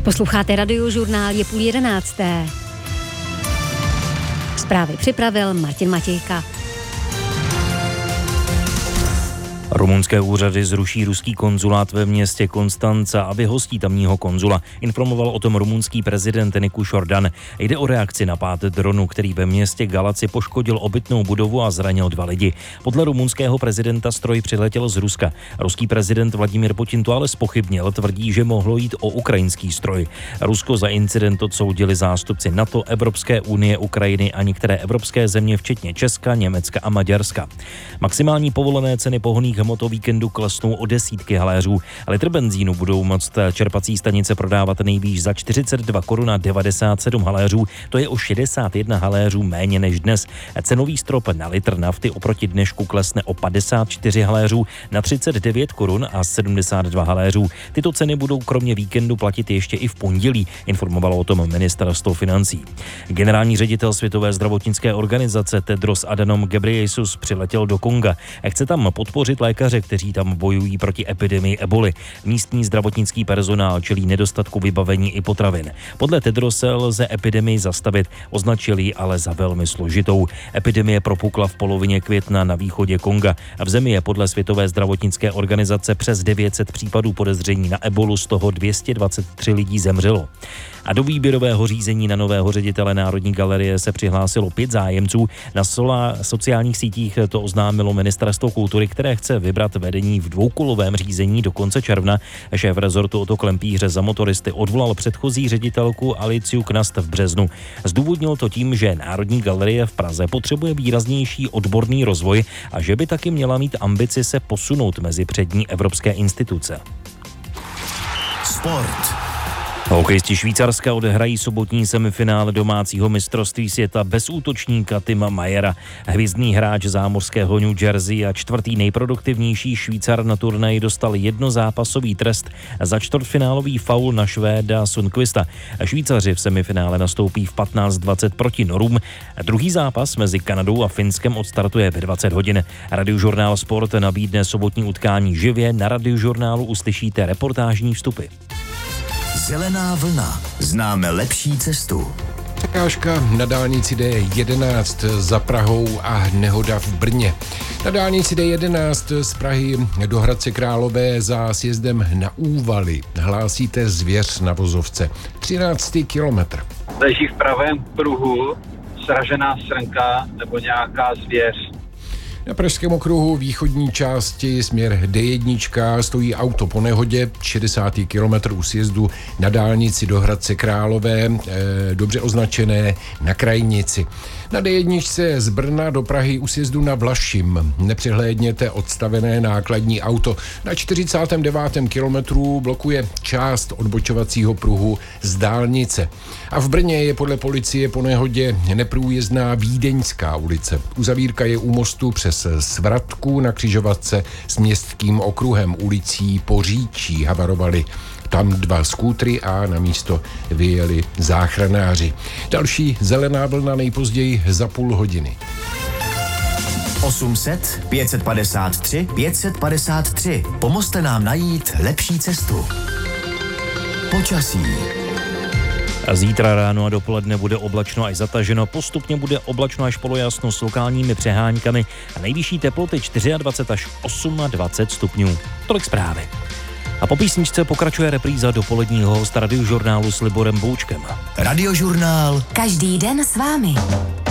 Posloucháte Radiožurnál, je 10:30. Zprávy připravil Martin Matějka. Rumunské úřady zruší ruský konzulát ve městě Konstanca a vyhostí tamního konzula. Informoval o tom rumunský prezident Nicu Jordan. Jde o reakci na pád dronu, který ve městě Galați poškodil obytnou budovu a zranil 2 lidi. Podle rumunského prezidenta stroj přiletěl z Ruska. Ruský prezident Vladimír Putin to ale zpochybnil, tvrdí, že mohlo jít o ukrajinský stroj. Rusko za incident odsoudili zástupci NATO, Evropské unie, Ukrajiny a některé evropské země, včetně Česka, Německa a Maďarska. Maximální povolené ceny pohonných hmot o víkendu klesnou o desítky haléřů. Litr benzínu budou moct čerpací stanice prodávat nejvýš za 42 korun a 97 haléřů. To je o 61 haléřů méně než dnes. Cenový strop na litr nafty oproti dnešku klesne o 54 haléřů na 39 korun a 72 haléřů. Tyto ceny budou kromě víkendu platit ještě i v pondělí, informovalo o tom ministerstvo financí. Generální ředitel Světové zdravotnické organizace Tedros Adhanom Ghebreyesus přiletěl do Konga. Chce tam podpořit lékaře, kteří tam bojují proti epidemii eboli. Místní zdravotnický personál čelí nedostatku vybavení i potravin. Podle Tedrose lze epidemii zastavit, označil ji ale za velmi složitou. Epidemie propukla v polovině května na východě Konga a v zemi je podle Světové zdravotnické organizace přes 900 případů podezření na ebolu, z toho 223 lidí zemřelo. A do výběrového řízení na nového ředitele Národní galerie se přihlásilo 5 zájemců. Na sociálních sítích to oznámilo Ministerstvo kultury, které chce vybrat vedení v dvoukolovém řízení do konce června. Šéf rezortu Otto Klempíř za motoristy odvolal předchozí ředitelku Aliciu Knast v březnu. Zdůvodnil to tím, že Národní galerie v Praze potřebuje výraznější odborný rozvoj a že by taky měla mít ambici se posunout mezi přední evropské instituce. Sport. Hokejisti Švýcarska odehrají sobotní semifinále domácího mistrovství světa bez útočníka Tima Mayera. Hvězdný hráč zámořského New Jersey a 4. nejproduktivnější Švýcar na turnaji dostal jednozápasový trest za čtvrtfinálový faul na Švéda Sundqvista. Švýcaři v semifinále nastoupí v 15:20 proti Norům. Druhý zápas mezi Kanadou a Finskem odstartuje ve 20 hodin. Radiožurnál Sport nabídne sobotní utkání živě. Na Radiožurnálu uslyšíte reportážní vstupy. Zelená vlna. Známe lepší cestu. Překážka na dálnici D11 za Prahou a nehoda v Brně. Na dálnici D11 z Prahy do Hradce Králové za sjezdem na Úvaly hlásíte zvěř na vozovce. 13. kilometr. Leží v pravém pruhu sražená srnka nebo nějaká zvěř. Na pražském okruhu východní části směr D1 stojí auto po nehodě, 60. kilometr u sjezdu na dálnici do Hradce Králové, dobře označené na krajnici. Na D1 z Brna do Prahy u sjezdu na Vlašim nepřehlédněte odstavené nákladní auto. Na 49. kilometru blokuje část odbočovacího pruhu z dálnice. A v Brně je podle policie po nehodě neprůjezdná Vídeňská ulice. Uzavírka je u mostu přes Svratku na křižovatce s městským okruhem ulicí Poříčí. Havarovali tam 2 skútry a na místo vyjeli záchranáři. Další zelená vlna nejpozději za půl hodiny. 800 553 553. Pomozte nám najít lepší cestu. Počasí. A zítra ráno a dopoledne bude oblačno až zataženo, postupně bude oblačno až polojasno s lokálními přeháňkami a nejvyšší teploty 24 až 28 stupňů. Tolik zprávy. A po písničce pokračuje repríza dopoledního hosta Radiožurnálu s Liborem Boučkem. Radiožurnál. Každý den s vámi.